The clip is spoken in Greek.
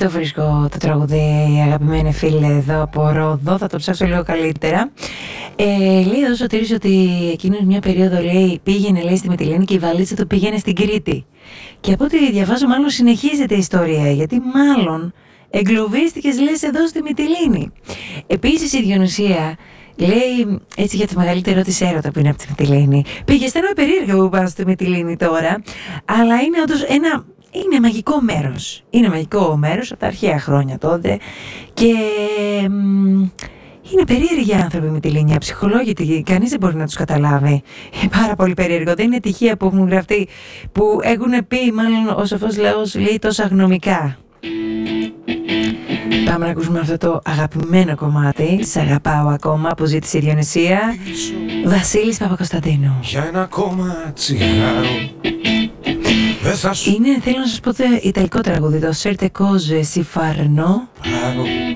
το βρίσκω το τραγουδί, αγαπημένοι φίλοι, εδώ από Ρόδο. Θα το ψάξω λίγο καλύτερα. Λέει εδώ ο Σωτήρης ότι εκείνος μια περίοδο, λέει, πήγαινε, λέει, στη Μυτιλήνη και η βαλίτσα του πήγαινε στην Κρήτη. Και από ό,τι διαβάζω, μάλλον συνεχίζεται η ιστορία, γιατί μάλλον εγκλωβίστηκες, λες, εδώ στη Μυτιλήνη. Επίσης η Διονυσία λέει, έτσι, για το μεγαλύτερο της έρωτα που είναι από τη Μυτιλήνη. Πήγε, αισθάνομαι περίεργα που πάω στη Μυτιλήνη τώρα, αλλά είναι όντως είναι μαγικό μέρος. Είναι μαγικό μέρος από τα αρχαία χρόνια τότε και είναι περίεργοι άνθρωποι με τη Λίνια, αψυχολόγητοι, κανείς δεν μπορεί να τους καταλάβει. Είναι πάρα πολύ περίεργο, δεν είναι τυχαία που έχουν γραφτεί, που έχουν πει, μάλλον ο σοφός λαός λέει, τόσα γνωμικά. Πάμε να ακούσουμε αυτό το αγαπημένο κομμάτι, «Σ' αγαπάω ακόμα», που ζήτησε η Διονυσία, Βασίλης Παπακοσταντίνου. Για ένα ακόμα τσιγάρο. Είναι, θέλω να σας πω, το ιταλικό τραγούδι, το «Certe cose si faranno».